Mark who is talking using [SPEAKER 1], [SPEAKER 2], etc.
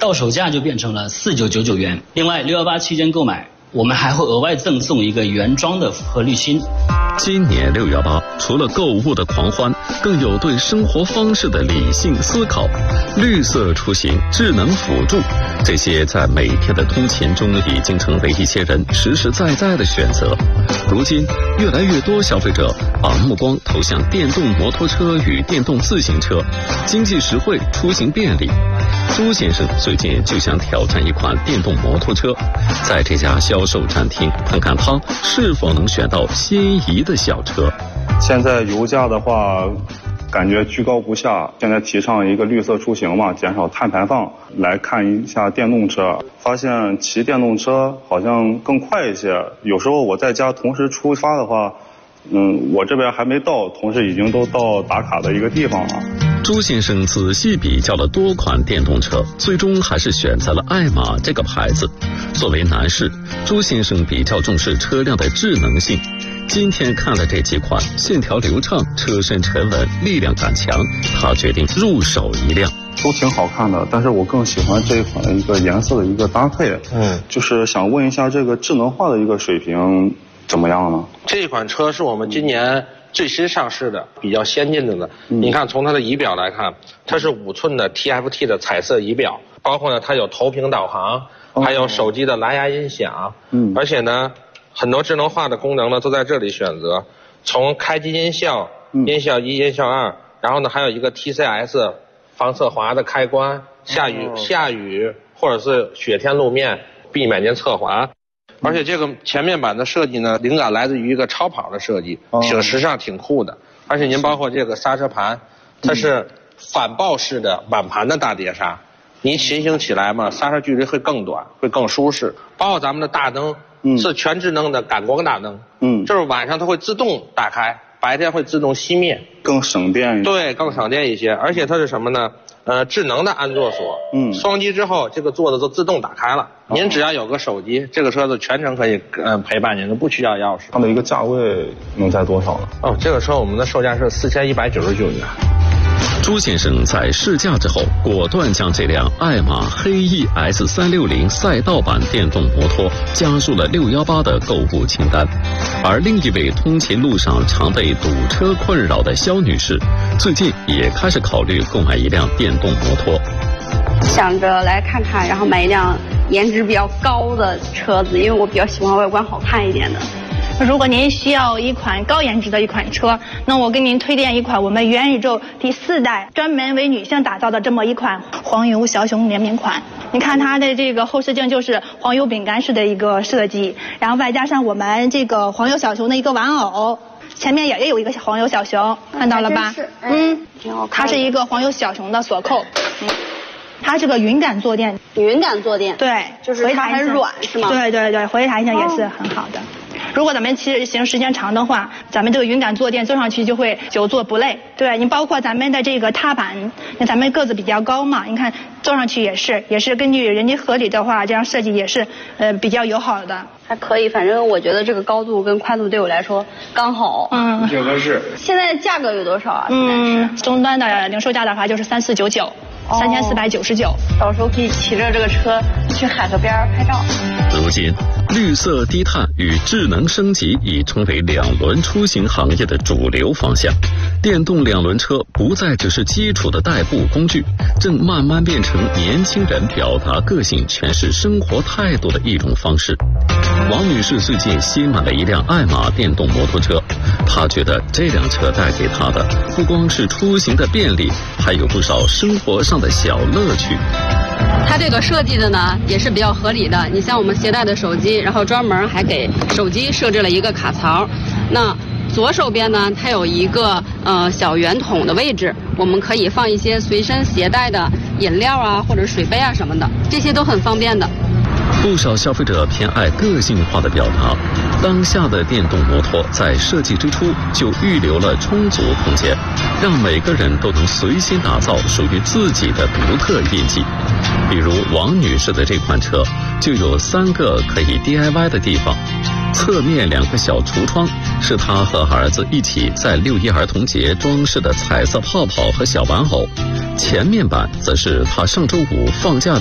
[SPEAKER 1] 到手价就变成了4999元。另外618期间购买，我们还会额外赠送一个原装的复合滤芯。
[SPEAKER 2] 今年618除了购物的狂欢，更有对生活方式的理性思考。绿色出行、智能辅助，这些在每天的通勤中已经成为一些人实实在在的选择。如今，越来越多消费者把目光投向电动摩托车与电动自行车，经济实惠，出行便利。朱先生最近就想挑战一款电动摩托车，在这家销售展厅看看他是否能选到心仪的小车。
[SPEAKER 3] 现在油价的话，感觉居高不下。现在提倡一个绿色出行嘛，减少碳排放。来看一下电动车，发现骑电动车好像更快一些。有时候我在家同时出发的话，我这边还没到，同事已经都到打卡的一个地方了。
[SPEAKER 2] 朱先生仔细比较了多款电动车，最终还是选择了爱玛这个牌子。作为男士，朱先生比较重视车辆的智能性。今天看了这几款，线条流畅，车身沉稳，力量感强，他决定入手一辆。
[SPEAKER 3] 都挺好看的，但是我更喜欢这一款的一个颜色的一个搭配。就是想问一下，这个智能化的一个水平怎么样呢？
[SPEAKER 4] 这款车是我们今年最新上市的，比较先进的。你看，从它的仪表来看，它是5寸的 TFT 的彩色仪表，包括呢它有投屏导航，还有手机的蓝牙音响。而且呢，很多智能化的功能呢都在这里选择，从开机音效、音效1、音效2，然后呢还有一个 TCS 防侧滑的开关，下雨或者是雪天路面避免您侧滑。而且这个前面板的设计呢，灵感来自于一个超跑的设计，挺时尚挺酷的。而且您包括这个刹车盘，它是反抱式的碗盘的大碟刹，你骑行起来嘛，刹车距离会更短，会更舒适。包括咱们的大灯是全智能的感光大灯，就是晚上它会自动打开，白天会自动熄灭，
[SPEAKER 3] 更省电一些。
[SPEAKER 4] 对，更省电一些。而且它是什么呢？智能的安座锁，双击之后，这个座子都自动打开了。您只要有个手机，这个车子全程可以陪伴您，都不需要钥匙。
[SPEAKER 3] 它的一个价位能在多少呢？
[SPEAKER 4] 这个车我们的售价是4199元。
[SPEAKER 2] 朱先生在试驾之后，果断将这辆爱玛黑翼 S360赛道版电动摩托加入了618的购物清单。而另一位通勤路上常被堵车困扰的肖女士，最近也开始考虑购买一辆电动摩托。
[SPEAKER 5] 想着来看看，然后买一辆颜值比较高的车子，因为我比较喜欢外观好看一点的。
[SPEAKER 6] 如果您需要一款高颜值的一款车，那我给您推荐一款我们元宇宙第4代专门为女性打造的这么一款黄油小熊联名款。你看它的这个后视镜就是黄油饼干式的一个设计，然后外加上我们这个黄油小熊的一个玩偶，前面也有一个黄油小熊，看到了吧？
[SPEAKER 5] 挺好看。
[SPEAKER 6] 它是一个黄油小熊的锁扣。它是个云感坐垫。
[SPEAKER 5] 云感坐垫。
[SPEAKER 6] 对，
[SPEAKER 5] 就是它很软是吗？
[SPEAKER 6] 对对对，回弹性也是很好的。如果咱们骑行时间长的话，咱们这个云感坐垫坐上去就会久坐不累。对，你包括咱们的这个踏板，那咱们个子比较高嘛，你看坐上去也是根据人机合理的话，这样设计也是比较友好的。
[SPEAKER 5] 还可以，反正我觉得这个高度跟宽度对我来说刚好。
[SPEAKER 4] 挺合适。
[SPEAKER 5] 现在价格有多少啊？
[SPEAKER 6] 终端的零售价的话就是3499。3499，
[SPEAKER 5] 到时候可以骑着这个车去海河边拍照。
[SPEAKER 2] 如今，绿色低碳与智能升级已成为2轮出行行业的主流方向。电动2轮车不再只是基础的代步工具，正慢慢变成年轻人表达个性、诠释生活态度的一种方式。王女士最近新买了一辆爱玛电动摩托车，她觉得这辆车带给她的不光是出行的便利，还有不少生活上的小乐趣。
[SPEAKER 7] 它这个设计的呢也是比较合理的，你像我们携带的手机，然后专门还给手机设置了一个卡槽。那左手边呢，它有一个小圆筒的位置，我们可以放一些随身携带的饮料啊或者水杯啊什么的，这些都很方便的。
[SPEAKER 2] 不少消费者偏爱个性化的表达，当下的电动摩托在设计之初就预留了充足空间，让每个人都能随心打造属于自己的独特印记。比如王女士的这款车就有3个可以 DIY 的地方，侧面2个小橱窗是她和儿子一起在6·1儿童节装饰的彩色泡泡和小玩偶，前面板则是她上周5放假